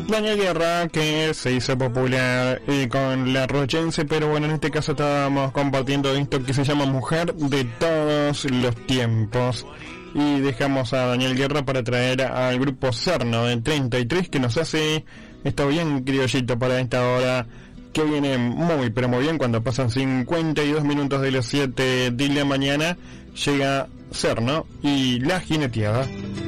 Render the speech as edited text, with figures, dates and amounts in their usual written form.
Daniel Guerra, que se hizo popular con La Rochense, pero bueno, en este caso estábamos compartiendo esto que se llama Mujer de Todos los Tiempos. Y dejamos a Daniel Guerra para traer al grupo Cerno de 33, que nos hace esto bien criollito para esta hora, que viene muy pero muy bien. Cuando pasan 52 minutos de las 7 de la mañana, llega Cerno y La Jineteada.